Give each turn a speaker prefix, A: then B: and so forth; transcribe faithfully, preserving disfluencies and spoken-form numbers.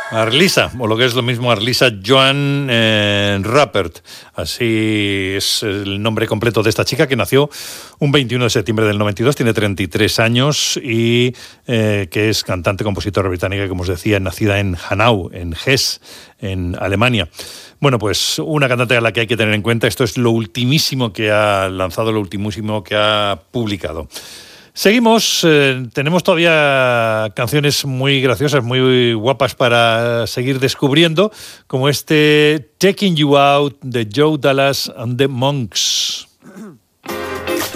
A: Arlisa, o lo que es lo mismo, Arlisa Joan eh, Ruppert. Así es el nombre completo de esta chica, que nació un veintiuno de septiembre del noventa y dos, tiene treinta y tres años y eh, que es cantante, compositora británica, como os decía, nacida en Hanau, en Hesse, en Alemania. Bueno, pues una cantante a la que hay que tener en cuenta. Esto es lo ultimísimo que ha lanzado, lo ultimísimo que ha publicado. Seguimos, eh, tenemos todavía canciones muy graciosas, muy guapas para seguir descubriendo, como este Taking You Out de Joe Dallas and the Monks.